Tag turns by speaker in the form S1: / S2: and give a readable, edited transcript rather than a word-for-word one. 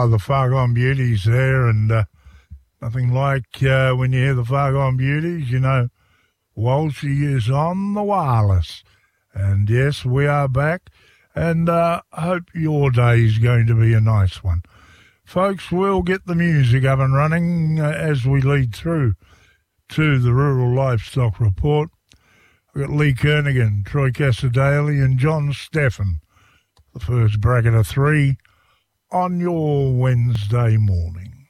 S1: the Fargone Beauties there, and nothing like when you hear the Fargone Beauties, you know, Walshy is on the wireless. And yes, we are back, and I hope your day is going to be a nice one. Folks, we'll get the music up and running as we lead through to the Rural Livestock Report. I've got Lee Kernaghan, Troy Casadale and John Steffen. The first bracket of three on your Wednesday morning.